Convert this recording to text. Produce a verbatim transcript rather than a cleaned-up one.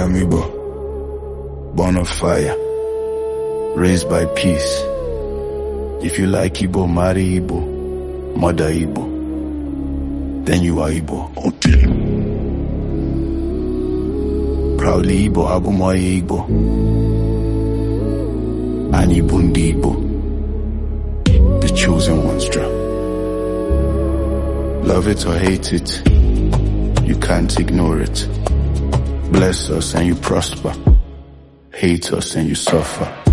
am Igbo, born of fire, raised by peace. If you like Igbo, marry Igbo, mother Igbo, then you are Igbo. Okay. Proudly Igbo, Abumoye Igbo, Anyị bụ ndị Igbo, the chosen ones draw. Love it or hate it, you can't ignore it. Bless us and you prosper, hate us and you suffer.